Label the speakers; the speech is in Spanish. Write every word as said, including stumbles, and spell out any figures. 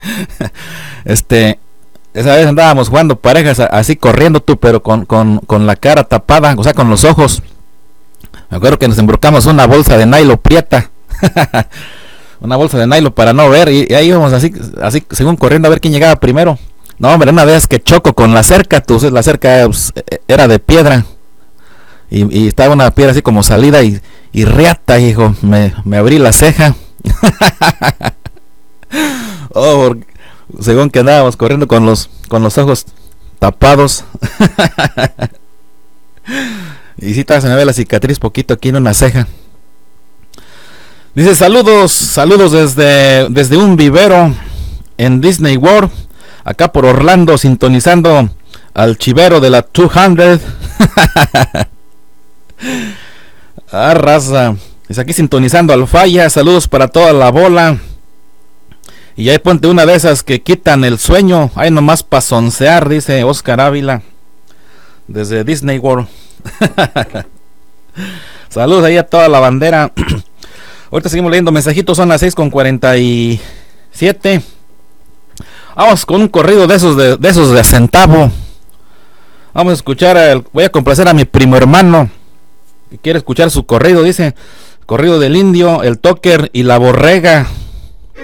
Speaker 1: Este, esa vez andábamos jugando parejas así corriendo tú, pero con, con, con la cara tapada, o sea, con los ojos. Me acuerdo que nos embrocamos una bolsa de nylon prieta. Una bolsa de nylon para no ver. Y, y ahí íbamos así, así, según corriendo a ver quién llegaba primero. No, hombre, una vez que choco con la cerca, tú, la cerca pues, era de piedra. Y, y estaba una piedra así como salida y, y riata, hijo. Me, me abrí la ceja. Oh, según que andábamos corriendo con los, con los ojos tapados. Y sí, se me ve la cicatriz poquito aquí en una ceja. Dice, saludos, saludos desde, desde un vivero en Disney World, acá por Orlando, sintonizando al chivero de la doscientos. Ah, raza. Dice, aquí sintonizando al falla, saludos para toda la bola. Y ahí ponte una de esas que quitan el sueño, ahí nomás pa' soncear, dice Oscar Ávila, desde Disney World. Saludos ahí a toda la bandera. Ahorita seguimos leyendo mensajitos, son las seis con cuarenta y siete. Vamos con un corrido de esos de, de esos de centavo. Vamos a escuchar, el, voy a complacer a mi primo hermano que quiere escuchar su corrido, dice, corrido del indio, el toker y la borrega.